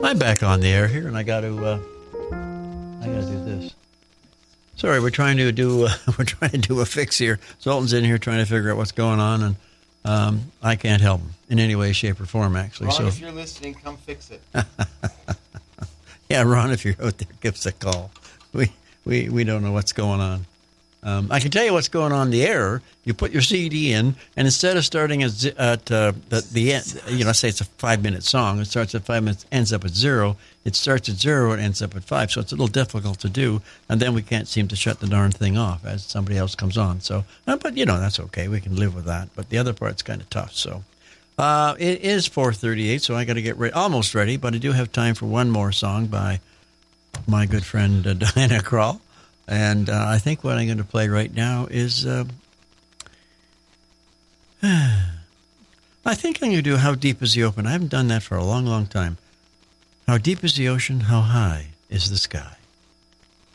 I'm back on the air here, and I got to do this. Sorry, we're trying to do a fix here. Zoltan's in here trying to figure out what's going on, and I can't help him in any way, shape, or form. Actually, Ron, if you're listening, come fix it. Yeah, Ron, if you're out there, give us a call. We don't know what's going on. I can tell you what's going on the air. You put your CD in, and instead of starting at the end, let's say it's a 5-minute song. It starts at 5 minutes, ends up at 0. It starts at 0, it ends up at 5. So it's a little difficult to do, and then we can't seem to shut the darn thing off as somebody else comes on. So, but that's okay. We can live with that. But the other part's kind of tough. So it is 4:38, so I got to get almost ready. But I do have time for one more song by my good friend Diana Krall. And I think what I'm going to play right now is, I think I'm going to do How Deep is the Ocean. I haven't done that for a long, long time. How deep is the ocean? How high is the sky?